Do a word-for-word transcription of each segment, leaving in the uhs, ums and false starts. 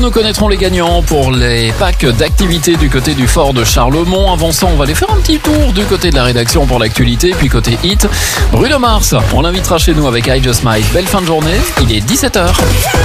nous connaîtrons les gagnants pour les packs d'activités du côté du fort de Charlemont. Avant ça, on va aller faire un petit tour du côté de la rédaction pour l'actualité. Puis côté hit, Bruno Mars, on l'invitera chez nous avec I Just Might. Belle fin de journée, il est dix-sept heures.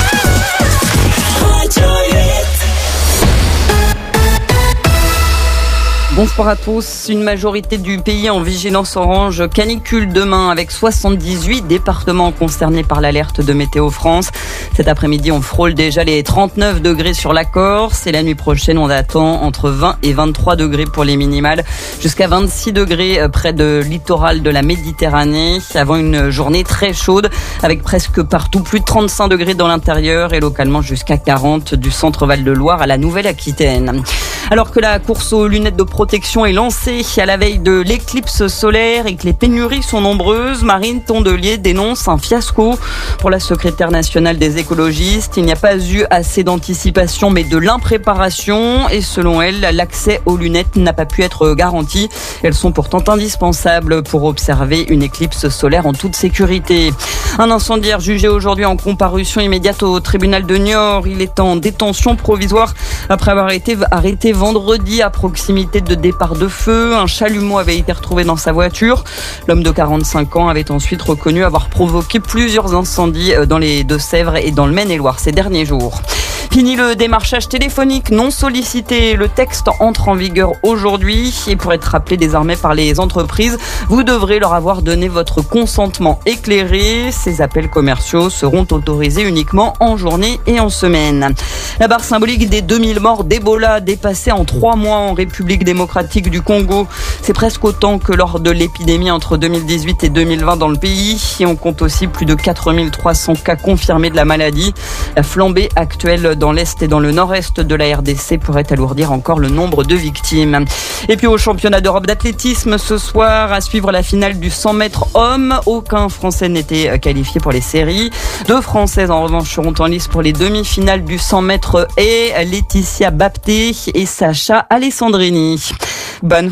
Bonsoir à tous. Une majorité du pays en vigilance orange canicule demain avec soixante-dix-huit départements concernés par l'alerte de Météo France. Cet après-midi, on frôle déjà les trente-neuf degrés sur la Corse et la nuit prochaine, on attend entre vingt et vingt-trois degrés pour les minimales, jusqu'à vingt-six degrés près de littoral de la Méditerranée, avant une journée très chaude avec presque partout plus de trente-cinq degrés dans l'intérieur et localement jusqu'à quarante du centre Val-de-Loire à la Nouvelle-Aquitaine. Alors que la course aux lunettes de protection est lancée à la veille de l'éclipse solaire et que les pénuries sont nombreuses, Marine Tondelier dénonce un fiasco. Pour la secrétaire nationale des écologistes, il n'y a pas eu assez d'anticipation mais de l'impréparation et selon elle, l'accès aux lunettes n'a pas pu être garanti. Elles sont pourtant indispensables pour observer une éclipse solaire en toute sécurité. Un incendiaire jugé aujourd'hui en comparution immédiate au tribunal de Niort. Il est en détention provisoire après avoir été arrêté vendredi à proximité de départ de feu. Un chalumeau avait été retrouvé dans sa voiture. L'homme de quarante-cinq ans avait ensuite reconnu avoir provoqué plusieurs incendies dans les Deux-Sèvres et dans le Maine-et-Loire ces derniers jours. Fini le démarchage téléphonique non sollicité. Le texte entre en vigueur aujourd'hui et pour être rappelé désormais par les entreprises, vous devrez leur avoir donné votre consentement éclairé. Ces appels commerciaux seront autorisés uniquement en journée et en semaine. La barre symbolique des deux mille morts d'Ebola dépassée en trois mois en République démocratique du Congo. C'est presque autant que lors de l'épidémie entre deux mille dix-huit et deux mille vingt dans le pays. Et on compte aussi plus de quatre mille trois cents cas confirmés de la maladie. La flambée actuelle dans l'Est et dans le Nord-Est de la R D C pourrait alourdir encore le nombre de victimes. Et puis au championnat d'Europe d'athlétisme ce soir, à suivre la finale du cent mètres hommes. Aucun Français n'était qualifié pour les séries. Deux Françaises en revanche seront en lice pour les demi-finales du cent mètres et Laetitia Bapté et Sacha Alessandrini. Bonne